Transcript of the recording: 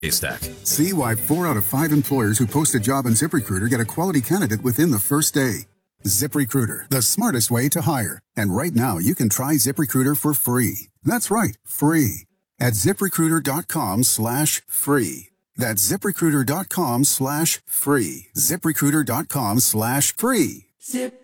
Haystack. See why 4 out of 5 employers who post a job on ZipRecruiter get a quality candidate within the first day. ZipRecruiter, the smartest way to hire. And right now, you can try ZipRecruiter for free. That's right, free. At ZipRecruiter.com/free. That's ZipRecruiter.com/free. ZipRecruiter.com/free. Zip.